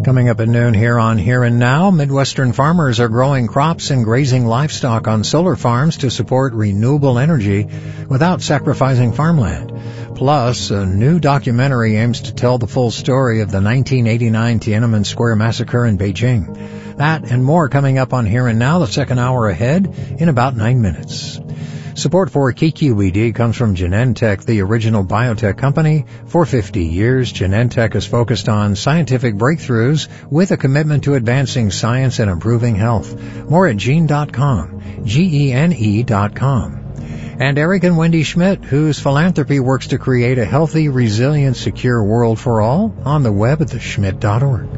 Coming up at noon here on Here and Now, Midwestern farmers are growing crops and grazing livestock on solar farms to support renewable energy without sacrificing farmland. Plus, a new documentary aims to tell the full story of the 1989 Tiananmen Square massacre in Beijing. That and more coming up on Here and Now, the second hour ahead, in about 9 minutes. Support for KQED comes from Genentech, the original biotech company. For 50 years, Genentech has focused on scientific breakthroughs with a commitment to advancing science and improving health. More at gene.com, GENE.com. And Eric and Wendy Schmidt, whose philanthropy works to create a healthy, resilient, secure world for all, on the web at theschmidt.org.